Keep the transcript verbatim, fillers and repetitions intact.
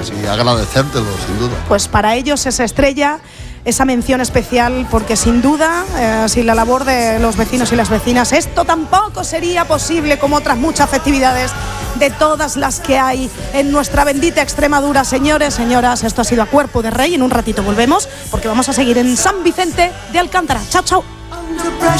gracias y agradecértelo, sin duda. Pues para ellos esa estrella, esa mención especial, porque sin duda, eh, sin la labor de los vecinos y las vecinas, esto tampoco sería posible, como otras muchas festividades de todas las que hay en nuestra bendita Extremadura. Señores, señoras, esto ha sido A Cuerpo de Rey. En un ratito volvemos, porque vamos a seguir en San Vicente de Alcántara. Chao, chao.